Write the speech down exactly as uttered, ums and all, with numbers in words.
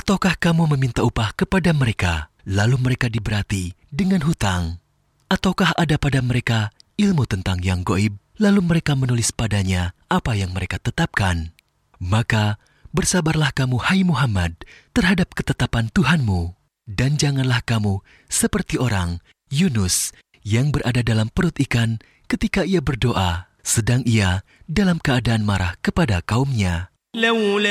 Ataukah kamu meminta upah kepada mereka, lalu mereka diberati dengan hutang? Ataukah ada pada mereka ilmu tentang yang goib, lalu mereka menulis padanya apa yang mereka tetapkan? Maka bersabarlah kamu, hai Muhammad, terhadap ketetapan Tuhanmu, dan janganlah kamu seperti orang Yunus yang berada dalam perut ikan ketika ia berdoa, sedang ia dalam keadaan marah kepada kaumnya.